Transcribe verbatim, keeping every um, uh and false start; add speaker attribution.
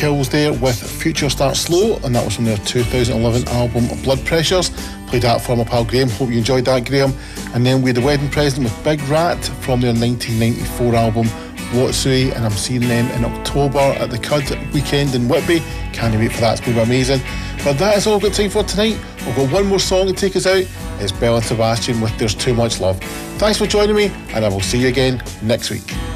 Speaker 1: Kills there with Future Starts Slow, and that was from their two thousand eleven album Blood Pressures. Played that for my pal Graham, hope you enjoyed that, Graham. And then we had The Wedding Present with Big Rat from their nineteen ninety-four album Watsui, and I'm seeing them in October at the Cud weekend in Whitby. Can't wait for that, it's going to be amazing. But that is all we've got time for tonight. We've got one more song to take us out. It's Belle and Sebastian with There's Too Much Love. Thanks for joining me, and I will see you again next week.